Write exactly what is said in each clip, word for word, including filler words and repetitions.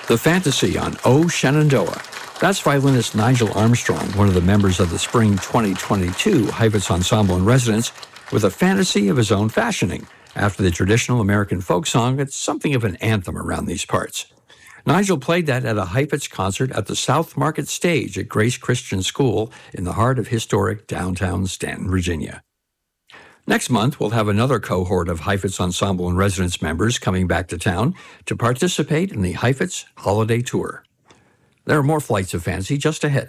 The Fantasy on O Shenandoah. That's violinist Nigel Armstrong, one of the members of the Spring twenty twenty-two Heifetz Ensemble in Residence, with a fantasy of his own fashioning. After the traditional American folk song, it's something of an anthem around these parts. Nigel played that at a Heifetz concert at the South Market Stage at Grace Christian School in the heart of historic downtown Stanton, Virginia. Next month, we'll have another cohort of Heifetz Ensemble and Residence members coming back to town to participate in the Heifetz Holiday Tour. There are more flights of fancy just ahead.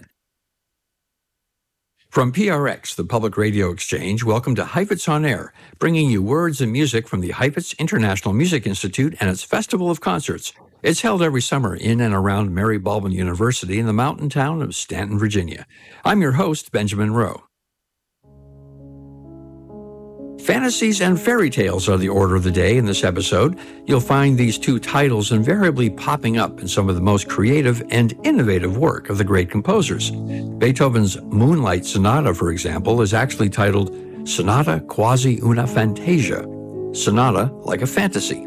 From P R X, the Public Radio Exchange, welcome to Heifetz on Air, bringing you words and music from the Heifetz International Music Institute and its Festival of Concerts. It's held every summer in and around Mary Baldwin University in the mountain town of Stanton, Virginia. I'm your host, Benjamin Rowe. Fantasies and fairy tales are the order of the day in this episode. You'll find these two titles invariably popping up in some of the most creative and innovative work of the great composers. Beethoven's Moonlight Sonata, for example, is actually titled Sonata Quasi una Fantasia, sonata like a fantasy.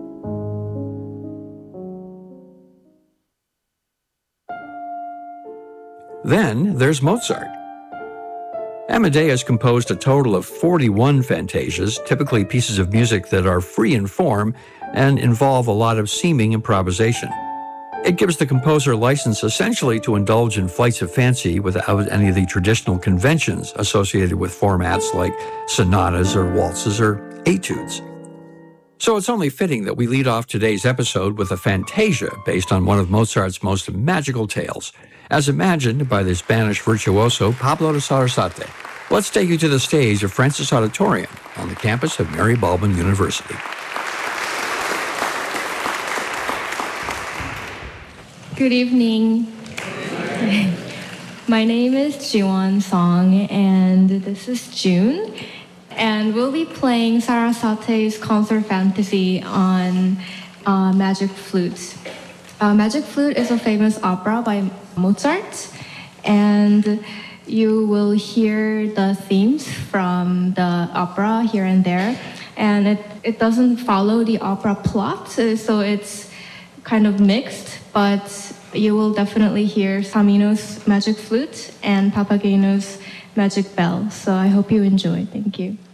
Then there's Mozart. Amadeus composed a total of forty-one fantasias, typically pieces of music that are free in form and involve a lot of seeming improvisation. It gives the composer license essentially to indulge in flights of fancy without any of the traditional conventions associated with formats like sonatas or waltzes or etudes. So it's only fitting that we lead off today's episode with a fantasia based on one of Mozart's most magical tales, as imagined by the Spanish virtuoso Pablo de Sarasate. Let's take you to the stage of Francis Auditorium on the campus of Mary Baldwin University. Good evening. My name is Jiwon Song, and this is June. And we'll be playing Sarasate's Concert Fantasy on uh, Magic Flute. Uh, Magic Flute is a famous opera by Mozart, and you will hear the themes from the opera here and there. And it, it doesn't follow the opera plot, so it's kind of mixed, but you will definitely hear Samino's Magic Flute and Papageno's Magic Bell. So I hope you enjoy. Thank you.